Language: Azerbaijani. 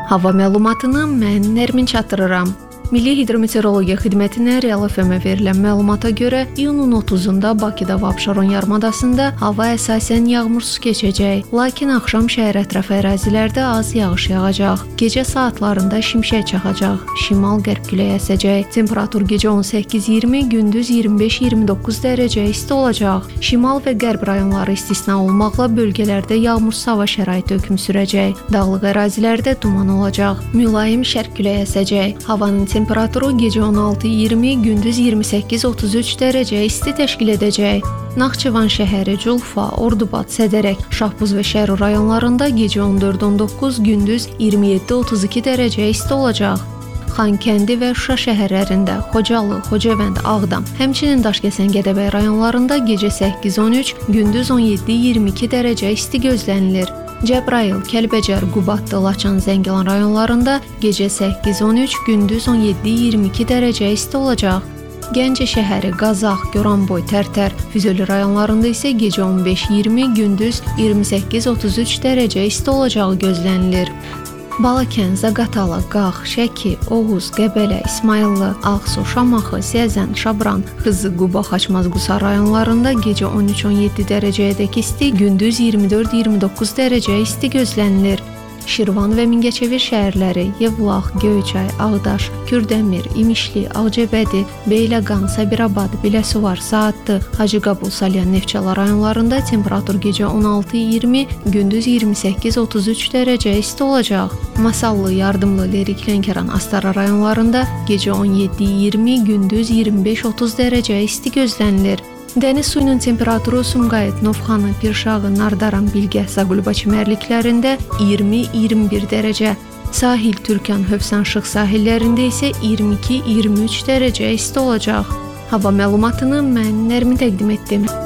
Hava məlumatını mən Nərmin çatdırıram. Milli Hidrometeorologiya Xidmətinə Real FM-ə verilən məlumata görə iyunun 30-da Bakıda və Abşeron yarımadasında hava əsasən yağmursuz keçəcək, lakin axşam şəhər ətrafı ərazilərdə az yağış yağacaq. Gecə saatlarında şimşək çaxacaq, şimal-qərb küləyi əsəcək. Temperatur gecə 18-20, gündüz 25-29 dərəcə isti olacaq. Şimal və qərb rayonları istisna olmaqla bölgələrdə yağmursuz hava şəraiti hökm sürəcək. Dağlıq ərazilərdə duman olacaq. Mülayim şərq küləyi əsəcək. Havanın temperaturu gecə 16-20, gündüz 28-33 dərəcə isti təşkil edəcək. Naxçıvan şəhəri, Culfa, Ordubad, Sədərək, Şahbuz və Şərur rayonlarında gecə 14-19, gündüz 27-32 dərəcə isti olacaq. Xankəndi və Şuşa şəhərlərində, Xocalı, Xocavənd, Ağdam, həmçinin Daşkəsən, Gədəbəy rayonlarında gecə 8-13, gündüz 17-22 dərəcə isti gözlənilir. Cəbrayıl, Kəlbəcər, Qubadlı, Laçın, Zəngilan rayonlarında gecə 8-13, gündüz 17-22 dərəcə isti olacaq. Gəncə şəhəri, Qazax, Goranboy, Tərtər, Füzuli rayonlarında isə gecə 15-20, gündüz 28-33 dərəcə isti olacağı gözlənilir. Balakən, Zaqatala, Qax, Şəki, Oğuz, Qəbələ, İsmayıllı, Ağsu, Şamaxı, Siyəzən, Şabran, Xızı, Quba, Xaçmaz, Qusar rayonlarında gecə 13-17 dərəcəyədək isti, gündüz 24-29 dərəcə isti gözlənilir. Şirvan və Mingəçevir şəhərləri, Yevlax, Göyçay, Ağdaş, Kürdəmir, İmişli, Ağcabədi, Beyləqan, Sabirabad, Biləsuvar, Saatlı, Hacıqabul, Salyan, Neftçala rayonlarında temperatur gecə 16-20, gündüz 28-33 dərəcə isti olacaq. Masallı, Yardımlı, Lerik, Lənkəran, Astara rayonlarında gecə 17-20, gündüz 25-30 dərəcə isti gözlənilir. Dəniz suyunun temperaturu Sumqayıt, Novxanı, Pirşağı, Nardaran, Bilgə, Zaqulba çimərliklərində 20-21 dərəcə. Sahil, Türkan, Hövsan, Şıx sahillərində isə 22-23 dərəcə isti olacaq. Hava məlumatını mən Nərmin təqdim etdim.